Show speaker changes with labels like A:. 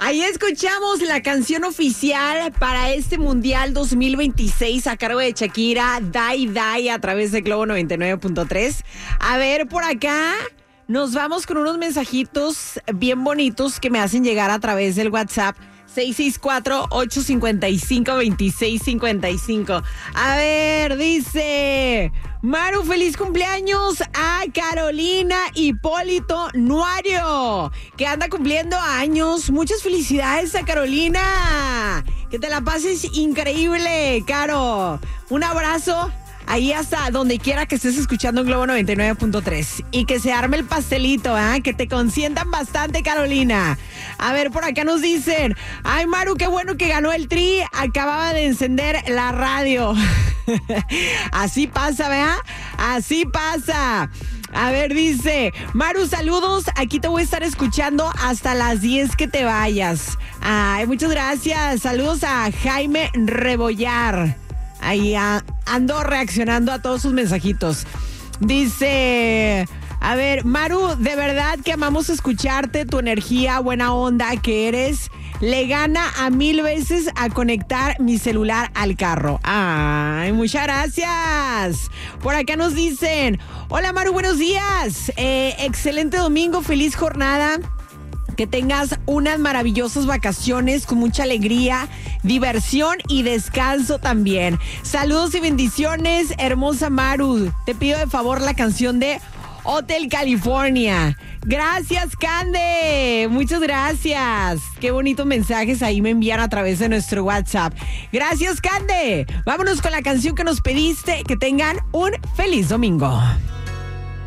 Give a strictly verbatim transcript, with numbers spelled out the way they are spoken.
A: Ahí escuchamos la canción oficial para este Mundial dos mil veintiséis a cargo de Shakira, Die Die, a través de Globo noventa y nueve punto tres. A ver, por acá nos vamos con unos mensajitos bien bonitos que me hacen llegar a través del WhatsApp seis seis cuatro, ocho cinco cinco, dos seis cinco cinco. A ver, dice Maru, feliz cumpleaños a Carolina Hipólito Nuario, que anda cumpliendo años. Muchas felicidades a Carolina. Que te la pases increíble, Caro. Un abrazo. Ahí hasta donde quiera que estés escuchando en Globo noventa y nueve punto tres. Y que se arme el pastelito, ¿eh? Que te consientan bastante, Carolina. A ver, por acá nos dicen, ay, Maru, qué bueno que ganó el Tri. Acababa de encender la radio. Así pasa, ¿verdad? Así pasa. A ver, dice, Maru, saludos. Aquí te voy a estar escuchando hasta las diez que te vayas. Ay, muchas gracias. Saludos a Jaime Rebollar. Ahí a, ando reaccionando a todos sus mensajitos. Dice, a ver, Maru, de verdad que amamos escucharte, tu energía, buena onda que eres, le gana a mil veces a conectar mi celular al carro. Ay, muchas gracias. Por acá nos dicen, hola Maru, buenos días. Eh, excelente domingo, feliz jornada. Que tengas unas maravillosas vacaciones con mucha alegría, diversión y descanso también. Saludos y bendiciones, hermosa Maru. Te pido de favor la canción de Hotel California. Gracias, Cande. Muchas gracias. Qué bonitos mensajes ahí me envían a través de nuestro WhatsApp. Gracias, Cande. Vámonos con la canción que nos pediste. Que tengan un feliz domingo.